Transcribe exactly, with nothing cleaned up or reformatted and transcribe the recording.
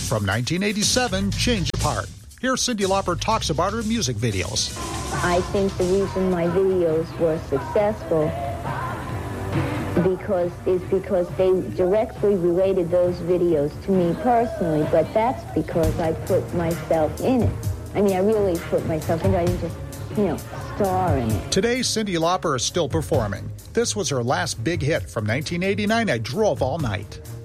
From nineteen eighty-seven, Change Apart. Here Cyndi Lauper talks about her music videos. I think the reason my videos were successful because is because they directly related those videos to me personally, but that's because I put myself in it. I mean, I really put myself in it. I didn't just, you know, star in it. Today, Cyndi Lauper is still performing. This was her last big hit from nineteen eighty-nine, I Drove All Night.